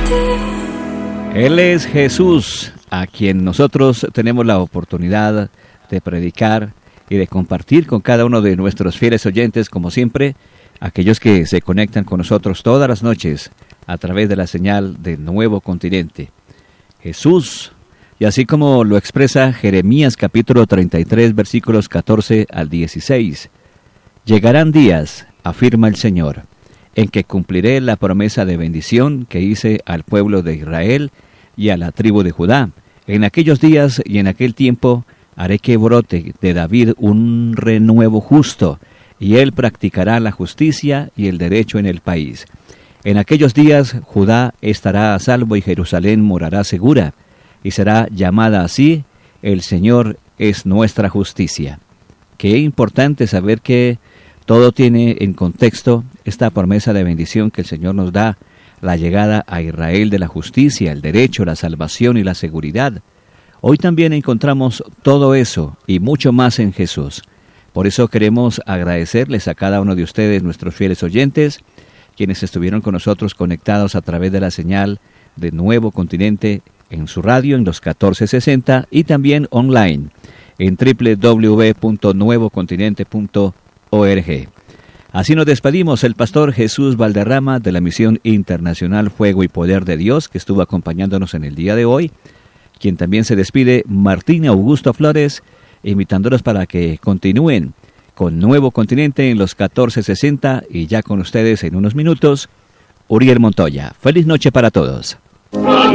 Él es Jesús, a quien nosotros tenemos la oportunidad de predicar y de compartir con cada uno de nuestros fieles oyentes, como siempre, aquellos que se conectan con nosotros todas las noches a través de la señal de Nuevo Continente. Jesús, y así como lo expresa Jeremías capítulo 33, versículos 14 al 16, llegarán días, afirma el Señor, en que cumpliré la promesa de bendición que hice al pueblo de Israel y a la tribu de Judá. En aquellos días y en aquel tiempo haré que brote de David un renuevo justo, y él practicará la justicia y el derecho en el país. En aquellos días Judá estará a salvo y Jerusalén morará segura, y será llamada así: el Señor es nuestra justicia. Qué importante saber que todo tiene en contexto esta promesa de bendición que el Señor nos da, la llegada a Israel de la justicia, el derecho, la salvación y la seguridad. Hoy también encontramos todo eso y mucho más en Jesús. Por eso queremos agradecerles a cada uno de ustedes, nuestros fieles oyentes, quienes estuvieron con nosotros conectados a través de la señal de Nuevo Continente en su radio en los 1460 y también online en www.nuevocontinente.org. Así nos despedimos, el pastor Jesús Valderrama de la Misión Internacional Fuego y Poder de Dios, que estuvo acompañándonos en el día de hoy, quien también se despide, Martín Augusto Flores, invitándolos para que continúen con Nuevo Continente en los 1460 y ya con ustedes en unos minutos, Uriel Montoya. Feliz noche para todos.